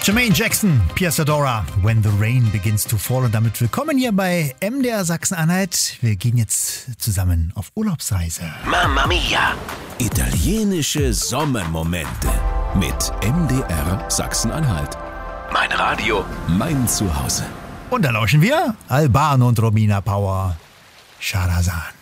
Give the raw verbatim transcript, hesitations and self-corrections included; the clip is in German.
Jermaine Jackson, Pia Sadora, When the Rain Begins to Fall. Und damit willkommen hier bei M D R Sachsen-Anhalt. Wir gehen jetzt zusammen auf Urlaubsreise. Mamma Mia! Italienische Sommermomente mit M D R Sachsen-Anhalt. Mein Radio, mein Zuhause. Und da lauschen wir Albano und Romina Power, Shahrazad.